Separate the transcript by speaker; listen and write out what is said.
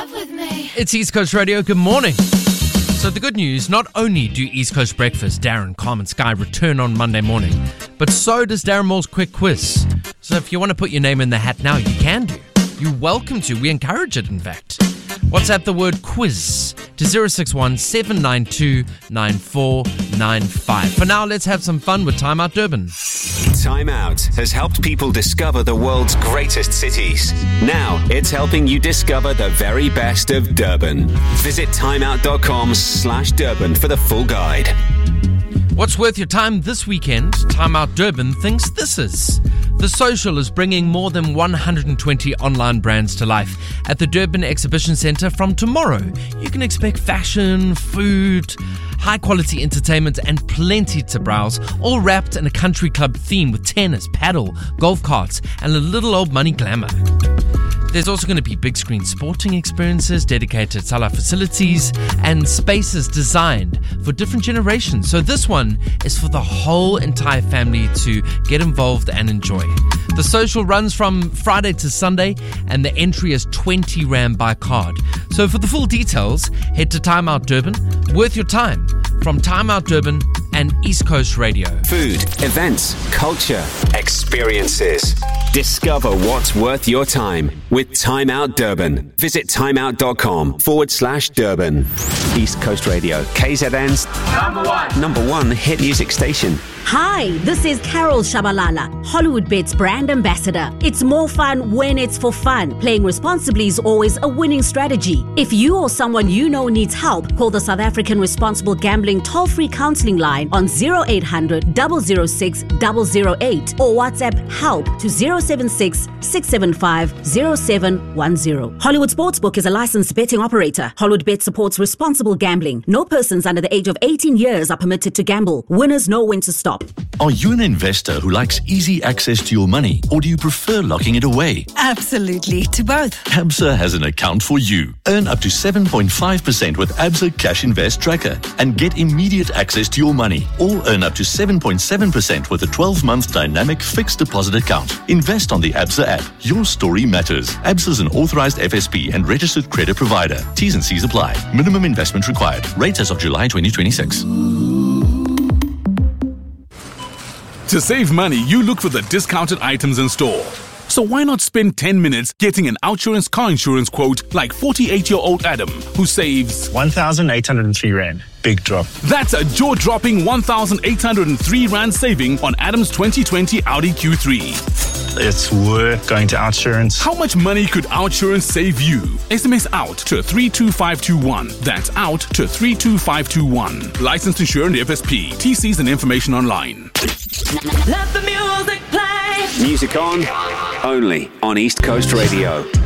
Speaker 1: love with me.
Speaker 2: It's East Coast Radio. Good morning. So the good news, not only do East Coast Breakfast, Darren, Calm and Sky return on Monday morning, but so does Darren Moore's Quick Quiz. So if you want to put your name in the hat now, you can do. You're welcome to. We encourage it, in fact. WhatsApp the word quiz to 061 792 9495. For now, let's have some fun with Time Out Durban.
Speaker 3: Time Out has helped people discover the world's greatest cities. Now it's helping you discover the very best of Durban. Visit timeout.com/Durban for the full guide.
Speaker 2: What's worth your time this weekend? Time Out Durban thinks this is. The Social is bringing more than 120 online brands to life at the Durban Exhibition Centre from tomorrow. You can expect fashion, food, high-quality entertainment and plenty to browse, all wrapped in a country club theme with tennis, paddle, golf carts and a little old money glamour. There's also going to be big screen sporting experiences, dedicated Salah facilities, and spaces designed for different generations. So this one is for the whole entire family to get involved and enjoy. The Social runs from Friday to Sunday, and the entry is 20 Rand by card. So for the full details, head to Time Out Durban. Worth your time from Time Out Durban and East Coast Radio.
Speaker 3: Food, events, culture, experiences. Discover what's worth your time with Time Out Durban. Visit timeout.com/Durban. East Coast Radio, KZN's number one hit music station.
Speaker 4: Hi, this is Carol Shabalala, Hollywood Bets brand ambassador. It's more fun when it's for fun. Playing responsibly is always a winning strategy. If you or someone you know needs help, call the South African Responsible Gambling toll-free counselling line on 0800 006 008 or WhatsApp help to 076 675 0710. Hollywood Sportsbook is a licensed betting operator. Hollywood Bet supports responsible gambling. No persons under the age of 18 years are permitted to gamble. Winners know when to stop.
Speaker 5: Are you an investor who likes easy access to your money, or do you prefer locking it away?
Speaker 6: Absolutely, to both.
Speaker 5: Absa has an account for you. Earn up to 7.5% with Absa Cash Invest Tracker and get immediate access to your money, or earn up to 7.7% with a 12-month dynamic fixed deposit account. Invest on the Absa app. Your story matters. Absa is an authorized FSP and registered credit provider. T's and C's apply. Minimum investment required. Rates as of July 2026.
Speaker 7: To save money, you look for the discounted items in store. So why not spend 10 minutes getting an OUTsurance car insurance quote like 48-year-old Adam, who saves
Speaker 8: 1,803 Rand. Big drop.
Speaker 7: That's a jaw-dropping 1,803 Rand saving on Adam's 2020 Audi Q3.
Speaker 8: It's worth going to OUTsurance.
Speaker 7: How much money could OUTsurance save you? SMS OUT to 32521. That's OUT to 32521. Licensed insured FSP. TCs and information online.
Speaker 1: Let the music play.
Speaker 3: Music on, only on East Coast Radio.